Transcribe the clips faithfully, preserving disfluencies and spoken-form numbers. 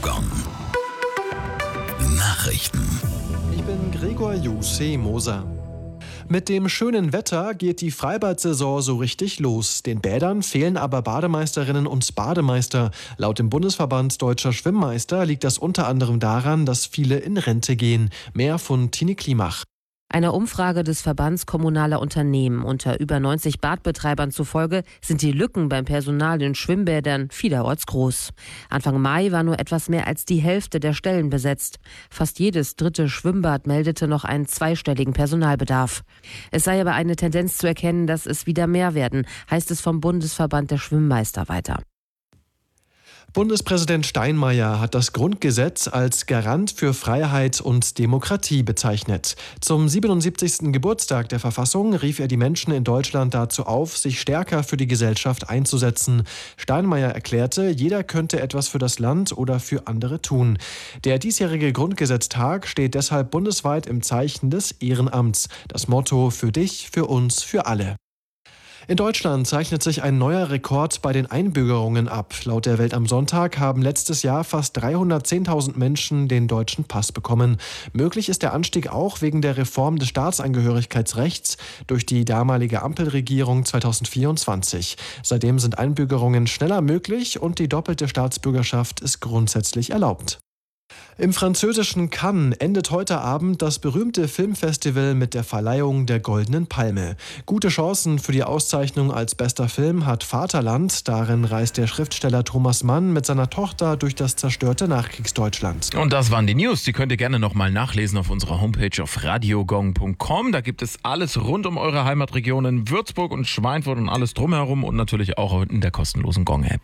Gong. Nachrichten. Ich bin Gregor Jussi-Moser. Mit dem schönen Wetter geht die Freibad-Saison so richtig los. Den Bädern fehlen aber Bademeisterinnen und Bademeister. Laut dem Bundesverband Deutscher Schwimmmeister liegt das unter anderem daran, dass viele in Rente gehen. Mehr von Tine Klimach. Einer Umfrage des Verbands kommunaler Unternehmen unter über neunzig Badbetreibern zufolge sind die Lücken beim Personal in Schwimmbädern vielerorts groß. Anfang Mai war nur etwas mehr als die Hälfte der Stellen besetzt. Fast jedes dritte Schwimmbad meldete noch einen zweistelligen Personalbedarf. Es sei aber eine Tendenz zu erkennen, dass es wieder mehr werden, heißt es vom Bundesverband der Schwimmmeister weiter. Bundespräsident Steinmeier hat das Grundgesetz als Garant für Freiheit und Demokratie bezeichnet. Zum siebenundsiebzigsten Geburtstag der Verfassung rief er die Menschen in Deutschland dazu auf, sich stärker für die Gesellschaft einzusetzen. Steinmeier erklärte, jeder könnte etwas für das Land oder für andere tun. Der diesjährige Grundgesetztag steht deshalb bundesweit im Zeichen des Ehrenamts. Das Motto: für dich, für uns, für alle. In Deutschland zeichnet sich ein neuer Rekord bei den Einbürgerungen ab. Laut der Welt am Sonntag haben letztes Jahr fast dreihundertzehntausend Menschen den deutschen Pass bekommen. Möglich ist der Anstieg auch wegen der Reform des Staatsangehörigkeitsrechts durch die damalige Ampelregierung zweitausendvierundzwanzig. Seitdem sind Einbürgerungen schneller möglich und die doppelte Staatsbürgerschaft ist grundsätzlich erlaubt. Im französischen Cannes endet heute Abend das berühmte Filmfestival mit der Verleihung der Goldenen Palme. Gute Chancen für die Auszeichnung als bester Film hat Vaterland. Darin reist der Schriftsteller Thomas Mann mit seiner Tochter durch das zerstörte Nachkriegsdeutschland. Und das waren die News. Die könnt ihr gerne nochmal nachlesen auf unserer Homepage auf radiogong punkt com. Da gibt es alles rund um eure Heimatregionen Würzburg und Schweinfurt und alles drumherum und natürlich auch in der kostenlosen Gong-App.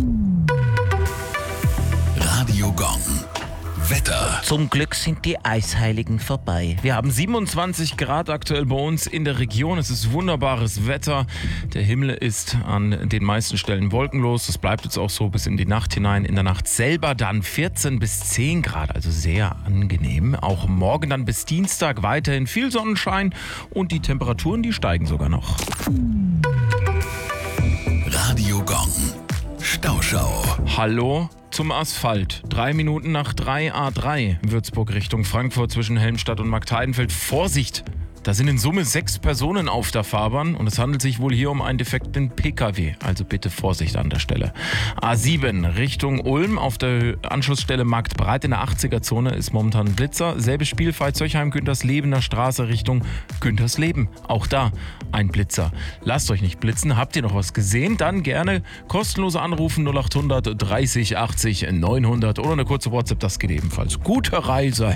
Radio Gong. Wetter. Zum Glück sind die Eisheiligen vorbei. Wir haben siebenundzwanzig Grad aktuell bei uns in der Region. Es ist wunderbares Wetter. Der Himmel ist an den meisten Stellen wolkenlos. Das bleibt jetzt auch so bis in die Nacht hinein. In der Nacht selber dann vierzehn bis zehn Grad, also sehr angenehm. Auch morgen dann bis Dienstag weiterhin viel Sonnenschein und die Temperaturen, die steigen sogar noch. Radio Gong. Stauschau. Hallo zum Asphalt. Drei Minuten nach drei A drei Würzburg Richtung Frankfurt zwischen Helmstadt und Marktheidenfeld. Vorsicht! Da sind in Summe sechs Personen auf der Fahrbahn und es handelt sich wohl hier um einen defekten P K W. Also bitte Vorsicht an der Stelle. A sieben Richtung Ulm auf der Anschlussstelle Marktbreit in der achtziger-Zone ist momentan ein Blitzer. Selbes Spiel Veitshöchheim-Günterslebener Straße Richtung Güntersleben. Auch da ein Blitzer. Lasst euch nicht blitzen. Habt ihr noch was gesehen? Dann gerne kostenlose anrufen null acht hundert dreißig achtzig neunhundert oder eine kurze WhatsApp. Das geht ebenfalls. Gute Reise.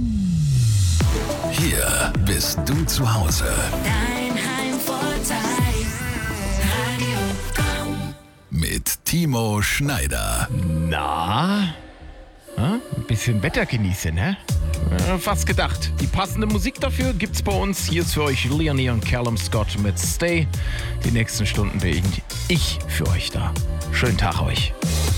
Hier bist du zu Hause. Dein Heimvorteil. Radio Gong. Mit Timo Schneider. Na? Ja, ein bisschen Wetter genießen, ne? Ja, fast gedacht. Die passende Musik dafür gibt's bei uns. Hier ist für euch Leonie und Callum Scott mit Stay. Die nächsten Stunden bin ich für euch da. Schönen Tag euch.